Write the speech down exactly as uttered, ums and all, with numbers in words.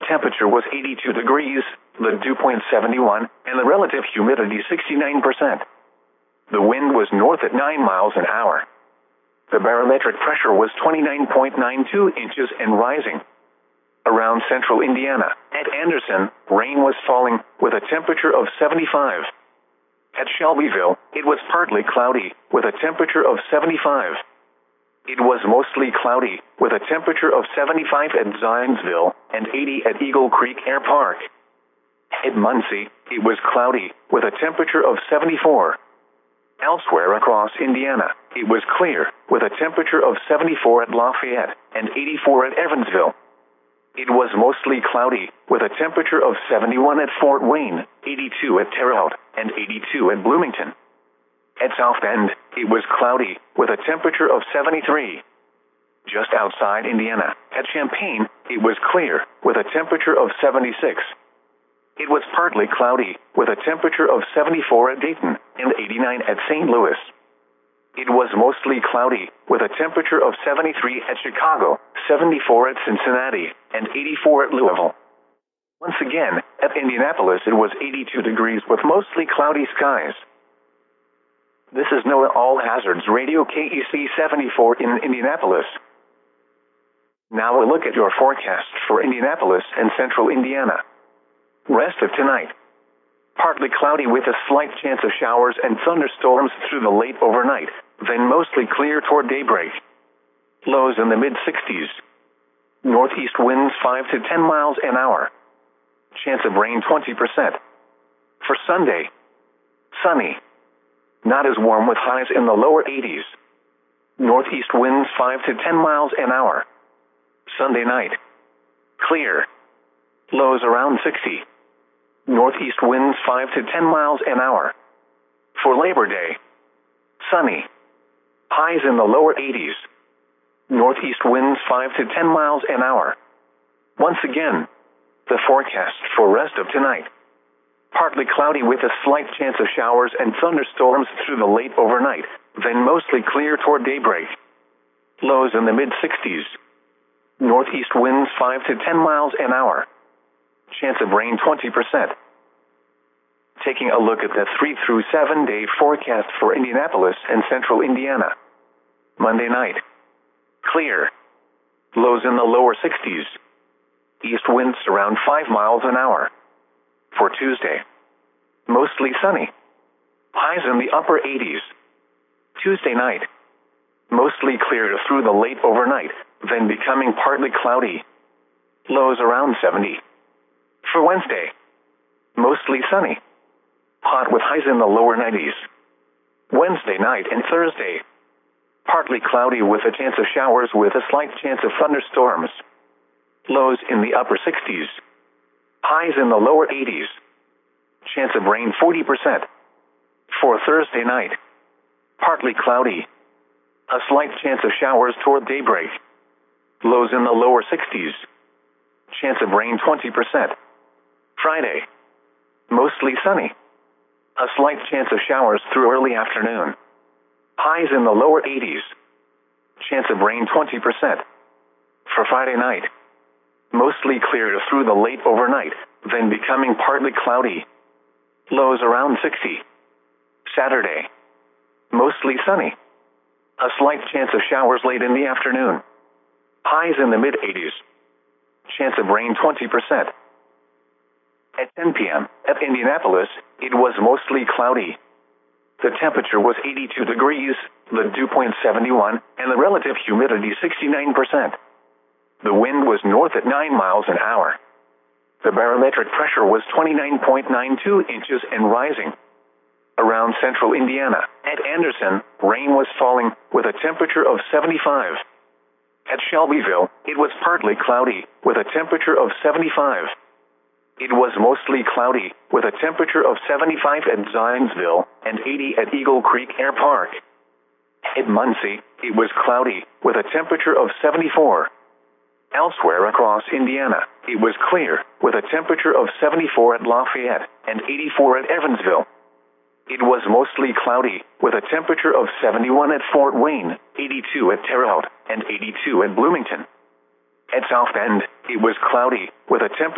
temperature was eighty-two degrees, the dew point seventy-one, and the relative humidity sixty-nine percent. The wind was north at nine miles an hour. The barometric pressure was twenty-nine point nine two inches and rising. Around central Indiana, at Anderson, rain was falling, with a temperature of seventy-five. At Shelbyville, it was partly cloudy, with a temperature of seventy-five. It was mostly cloudy, with a temperature of seventy-five at Zionsville and eighty at Eagle Creek Air Park. At Muncie, it was cloudy, with a temperature of seventy-four. Elsewhere across Indiana, it was clear, with a temperature of seventy-four at Lafayette and eighty-four at Evansville. It was mostly cloudy, with a temperature of seventy-one at Fort Wayne, eighty-two at Terre Haute, and eighty-two at Bloomington. At South Bend, it was cloudy, with a temperature of seventy-three. Just outside Indiana, at Champaign, it was clear, with a temperature of seventy-six. It was partly cloudy, with a temperature of seventy-four at Dayton and eighty-nine at Saint Louis. It was mostly cloudy, with a temperature of seventy-three at Chicago, seventy-four at Cincinnati, and eighty-four at Louisville. Once again, at Indianapolis it was eighty-two degrees with mostly cloudy skies. This is NOAA All Hazards Radio K E C seventy-four in Indianapolis. Now a look at your forecast for Indianapolis and central Indiana. Rest of tonight. Partly cloudy with a slight chance of showers and thunderstorms through the late overnight, then mostly clear toward daybreak. Lows in the mid sixties. Northeast winds five to ten miles an hour. Chance of rain twenty percent. For Sunday, sunny. Not as warm with highs in the lower eighties. Northeast winds five to ten miles an hour. Sunday night, clear. Lows around sixty. Northeast winds five to ten miles an hour. For Labor Day, sunny. Highs in the lower eighties. Northeast winds five to ten miles an hour. Once again, the forecast for rest of tonight. Partly cloudy with a slight chance of showers and thunderstorms through the late overnight, then mostly clear toward daybreak. Lows in the mid sixties. Northeast winds five to ten miles an hour. Chance of rain twenty percent. Taking a look at the three through seven day forecast for Indianapolis and central Indiana. Monday night, clear. Lows in the lower sixties. East winds around five miles an hour. For Tuesday, mostly sunny. Highs in the upper eighties. Tuesday night, mostly clear through the late overnight, then becoming partly cloudy. Lows around seventy. For Wednesday, mostly sunny. Hot with highs in the lower nineties. Wednesday night and Thursday, partly cloudy with a chance of showers with a slight chance of thunderstorms. Lows in the upper sixties. Highs in the lower eighties. Chance of rain forty percent. For Thursday night, partly cloudy. A slight chance of showers toward daybreak. Lows in the lower sixties. Chance of rain twenty percent. Friday, mostly sunny. A slight chance of showers through early afternoon. Highs in the lower eighties. Chance of rain twenty percent. For Friday night, mostly clear through the late overnight, then becoming partly cloudy. Lows around sixty. Saturday, mostly sunny. A slight chance of showers late in the afternoon. Highs in the mid eighties. Chance of rain twenty percent. At ten p.m. at Indianapolis, it was mostly cloudy. The temperature was eighty-two degrees, the dew point seventy-one, and the relative humidity sixty-nine percent. The wind was north at nine miles an hour. The barometric pressure was twenty-nine point nine two inches and rising. Around central Indiana, at Anderson, rain was falling, with a temperature of seventy-five. At Shelbyville, it was partly cloudy, with a temperature of seventy-five. It was mostly cloudy, with a temperature of seventy-five at Zionsville and eighty at Eagle Creek Air Park. At Muncie, it was cloudy, with a temperature of seventy-four. Elsewhere across Indiana, it was clear, with a temperature of seventy-four at Lafayette and eighty-four at Evansville. It was mostly cloudy, with a temperature of seventy-one at Fort Wayne, eighty-two at Terre Haute, and eighty-two at Bloomington. At South Bend, it was cloudy, with a temperature